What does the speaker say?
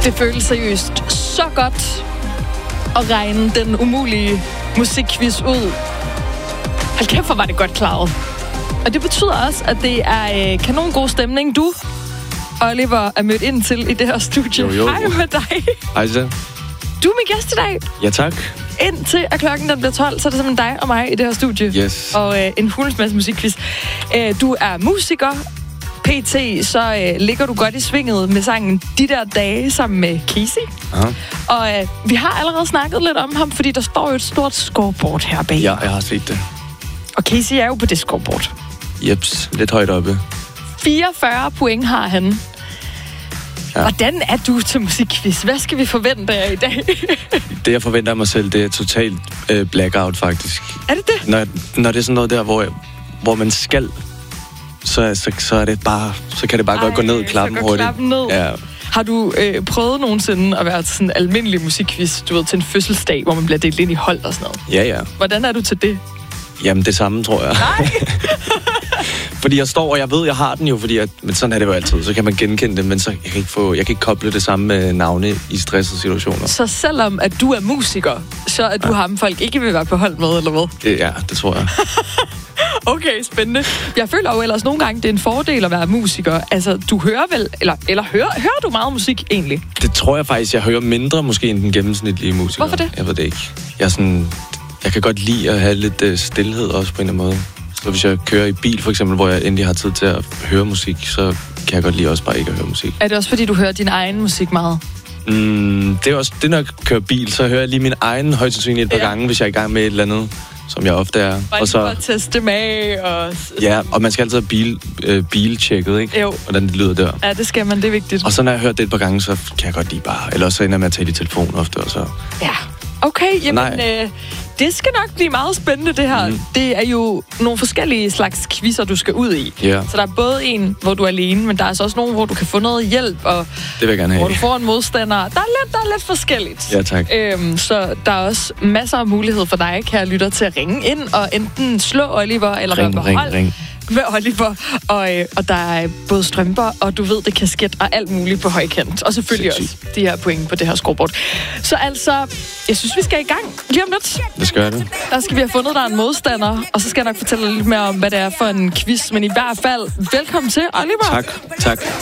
Det føles seriøst så godt at regne den umulige musikquiz ud. Hold kæft, hvor var det godt klaret. Og det betyder også, at det er kanon god stemning, du, Oliver, er mødt ind til i det her studie. Jo. Hej med dig. Hej så. Du er min gæst i dag. Ja, tak. Indtil at klokken den bliver 12, så er det simpelthen dig og mig i det her studie. Yes. Og en hulens masse musikquiz. Du er musiker. PT, så ligger du godt i svinget med sangen De der dage sammen med Casey. Aha. Og vi har allerede snakket lidt om ham, fordi der står jo et stort scoreboard her bag. Ja, jeg har set det. Og Casey er jo på det scoreboard. Jeps, lidt højt oppe. 44 point har han. Ja. Hvordan er du til musikquiz? Hvad skal vi forvente af i dag? Det, jeg forventer af mig selv, det er totalt blackout, faktisk. Er det det? Når det er sådan noget der, hvor man skal, så er det bare, så kan det bare godt gå ned, klappen hurtigt. Klappen ned. Ja. Har du prøvet nogensinde at være til sådan en almindelig musikquiz, du ved, til en fødselsdag, hvor man bliver delt ind i hold og sådan noget? Ja. Hvordan er du til det? Jamen, det samme, tror jeg. Nej! Fordi jeg står, og jeg ved, jeg har den jo, men sådan er det jo altid. Så kan man genkende det, men så jeg kan ikke koble det samme med navne i stressede situationer. Så selvom at du er musiker, så er du ham, folk ikke vil være på hold med, eller hvad? Det tror jeg. Okay, spændende. Jeg føler jo ellers nogle gange, det er en fordel at være musiker. Altså, du hører vel, eller hører du meget musik egentlig? Det tror jeg faktisk, jeg hører mindre måske end den gennemsnitlige musiker. Hvorfor det? Jeg ved det ikke. Jeg kan godt lide at have lidt stilhed også på en eller anden måde. Så hvis jeg kører i bil for eksempel, hvor jeg endelig har tid til at høre musik, så kan jeg godt lide også bare ikke at høre musik. Er det også fordi, du hører din egen musik meget? Det når jeg kører bil, så hører jeg lige min egen højst sandsynligt et par gange, hvis jeg er i gang med et eller andet, som jeg ofte er. Og så at teste dem af og... Ja, og man skal altid have biltjekket, ikke? Jo. Hvordan det lyder der. Ja, det skal man, det er vigtigt. Og så når jeg har hørt det et par gange, så kan jeg godt lide bare... Eller så ender jeg med at tage i telefon ofte, og så... Ja. Okay, jamen... det skal nok blive meget spændende, det her. Det er jo nogle forskellige slags quizzer, du skal ud i. Yeah. Så der er både en, hvor du er alene, men der er så også nogle, hvor du kan få noget hjælp, og det vil jeg gerne have. Hvor du får en modstander. Der er lidt forskelligt. Ja, tak. Så der er også masser af mulighed for dig, kære lytter, til at ringe ind og enten slå Oliver, eller ring med Oliver. Og der er både strømper, og du ved, det kasket og alt muligt på højkant. Og selvfølgelig også de her point på det her scoreboard. Så altså, jeg synes, vi skal i gang lige om lidt. Det skal det. Der skal vi have fundet dig en modstander, og så skal jeg nok fortælle lidt mere om, hvad det er for en quiz. Men i hvert fald, velkommen til, Oliver. Tak.